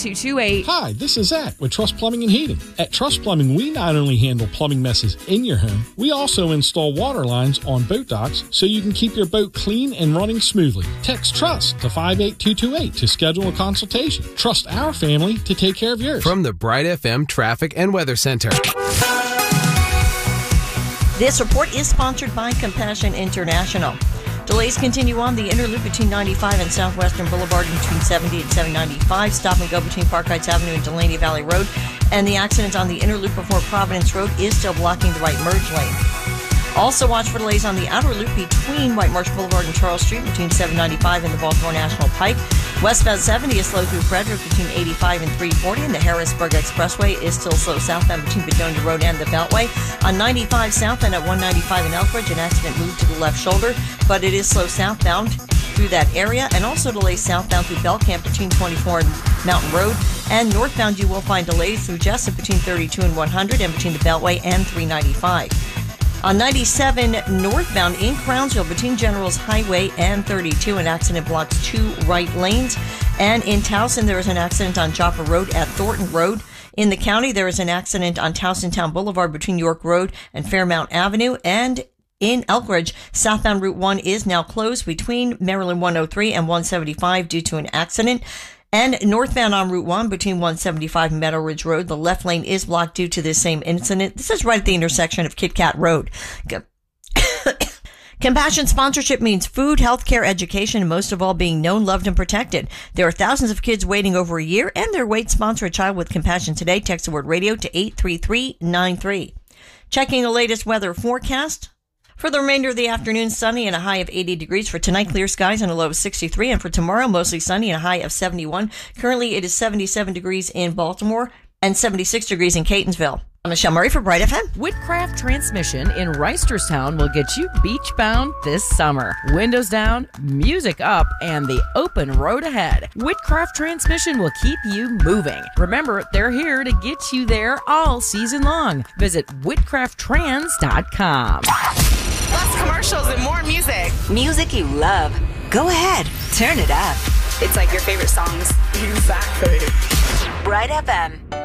8228. Hi, this is Zach with Trust Plumbing and Heating. At Trust Plumbing, we not only handle plumbing messes in your home, we also install water lines on boat docks so you can keep your boat clean and running smoothly. Text TRUST to 58228 to schedule a consultation. Trust our family to take care of yours. From the Bright FM Traffic and Weather Center. This report is sponsored by Compassion International. Delays continue on the inner loop between 95 and Southwestern Boulevard between 70 and 795. Stop and go between Park Heights Avenue and Delaney Valley Road. And the accident on the inner loop before Providence Road is still blocking the right merge lane. Also watch for delays on the outer loop between White Marsh Boulevard and Charles Street between 795 and the Baltimore National Pike. Westbound 70 is slow through Frederick between 85 and 340, and the Harrisburg Expressway is still slow southbound between Bedonia Road and the Beltway. On 95 southbound at 195 in Elkridge, an accident moved to the left shoulder, but it is slow southbound through that area, and also delays southbound through Belcamp between 24 and Mountain Road. And northbound you will find delays through Jessup between 32 and 100 and between the Beltway and 395. On 97 northbound in Crownsville between Generals Highway and 32, an accident blocks 2 right lanes. And in Towson, there is an accident on Joppa Road at Thornton Road. In the county, there is an accident on Towson Town Boulevard between York Road and Fairmount Avenue. And in Elkridge, southbound Route 1 is now closed between Maryland 103 and 175 due to an accident. And northbound on Route 1 between 175 and Meadow Ridge Road, the left lane is blocked due to this same incident. This is right at the intersection of Kit Kat Road. Compassion sponsorship means food, healthcare, education, and most of all, being known, loved, and protected. There are thousands of kids waiting over a year, and their wait. Sponsor a child with Compassion today. Text the word radio to 83393. Checking the latest weather forecast. For the remainder of the afternoon, sunny and a high of 80 degrees. For tonight, clear skies and a low of 63. And for tomorrow, mostly sunny and a high of 71. Currently, it is 77 degrees in Baltimore and 76 degrees in Catonsville. I'm Michelle Murray for Bright FM. Whitcraft Transmission in Reisterstown will get you beach-bound this summer. Windows down, music up, and the open road ahead. Whitcraft Transmission will keep you moving. Remember, they're here to get you there all season long. Visit whitcrafttrans.com. Less commercials and more music. Music you love. Go ahead, turn it up. It's like your favorite songs. Exactly. Bright FM.